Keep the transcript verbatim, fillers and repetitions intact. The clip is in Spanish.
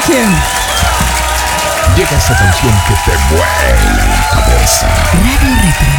¿Quién? Llega esa canción que te vuela la cabeza. Radio Retro.